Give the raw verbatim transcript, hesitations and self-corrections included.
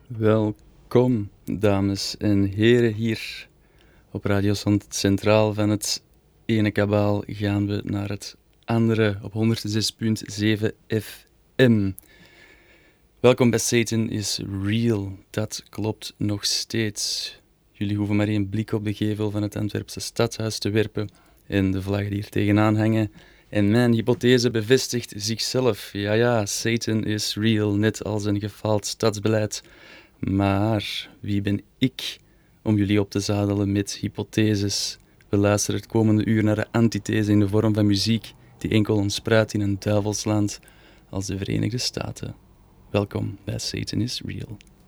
Welkom, dames en heren, hier op Radio Zand Centraal. Van het ene kabaal gaan we naar het andere op honderdzes komma zeven F M. Welkom bij Satan is Real, dat klopt nog steeds. Jullie hoeven maar één blik op de gevel van het Antwerpse stadhuis te werpen en de vlaggen die er tegenaan hangen. En mijn hypothese bevestigt zichzelf. Ja, ja, Satan is real, net als een gefaald stadsbeleid. Maar wie ben ik om jullie op te zadelen met hypotheses? We luisteren het komende uur naar de antithese in de vorm van muziek die enkel ontspruit in een duivelsland als de Verenigde Staten. Welkom bij Satan is Real.